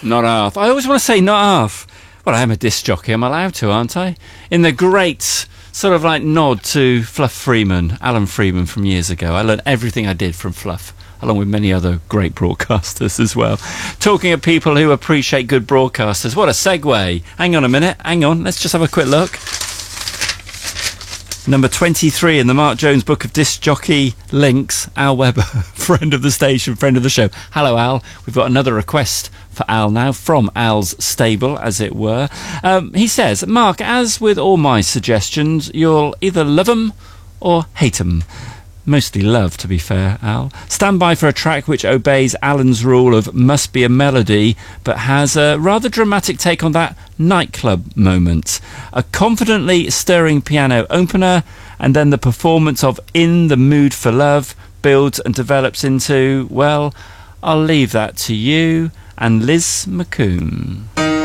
Not half. I always want to say not half. Well, I am a disc jockey. I'm allowed to, aren't I? In the great sort of like nod to Fluff Freeman, Alan Freeman from years ago. I learned everything I did from Fluff, along with many other great broadcasters as well. Talking of people who appreciate good broadcasters, what a segue. Hang on a minute. Hang on. Let's just have a quick look. Number 23 in the Mark Jones Book of Disc Jockey Links, Al Webber, friend of the station, friend of the show. Hello, Al. We've got another request for Al now, from Al's stable, as it were. He says, Mark, as with all my suggestions, you'll either love 'em or hate 'em. Mostly love, to be fair, Al. Stand by for a track which obeys Alan's rule of must be a melody, but has a rather dramatic take on that nightclub moment. A confidently stirring piano opener, and then the performance of In the Mood for Love builds and develops into, well, I'll leave that to you and Liz McComb.